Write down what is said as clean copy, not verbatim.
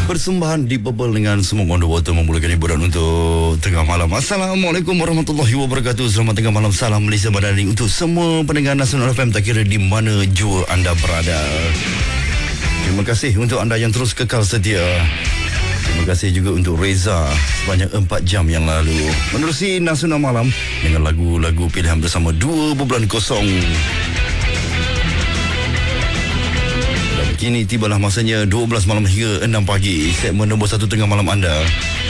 Persembahan di Bubble dengan semua Wonder Water memulakan hiburan untuk tengah malam. Assalamualaikum warahmatullahi wabarakatuh. Selamat tengah malam. Salam Malaysia Madani untuk semua pendengar Nasional FM, tak kira di mana jua anda berada. Terima kasih untuk anda yang terus kekal setia. Terima kasih juga untuk Reza sebanyak 4 jam yang lalu menerusi Nasional Malam dengan lagu-lagu pilihan bersama 2.0. Kini tibalah masanya 12 malam hingga 6 pagi, segmen nombor 1 tengah malam anda